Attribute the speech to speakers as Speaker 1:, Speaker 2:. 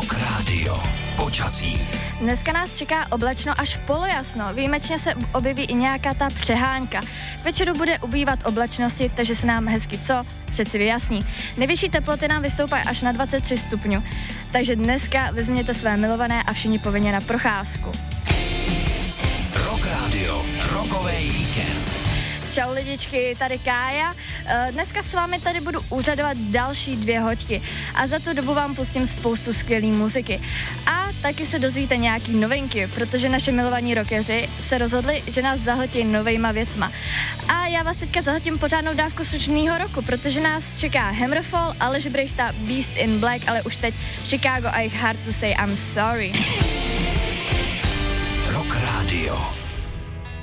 Speaker 1: Rock Radio. Počasí.
Speaker 2: Dneska nás čeká oblačno až polojasno. Výjimečně se objeví i nějaká ta přehánka. K večeru bude ubývat oblačnosti, takže se nám hezky přeci vyjasní. Nejvyšší teploty nám vystoupají až na 23 stupňů. Takže dneska vezměte své milované a všichni povinně na procházku.
Speaker 1: Rock Radio. Rockovej víkend.
Speaker 2: Čau lidičky, tady Kája. Dneska s vámi tady budu úřadovat další 2 hoďky a za tu dobu vám pustím spoustu skvělý muziky. A taky se dozvíte nějaký novinky, protože naše milovaní rockeři se rozhodli, že nás zahltí novejma věcma. A já vás teďka zahltím pořádnou dávku slušnýho roku, protože nás čeká Hammerfall, Aleš Brychta, Beast in Black, ale už teď Chicago a jejich Hard to Say I'm Sorry.
Speaker 1: Rock Radio.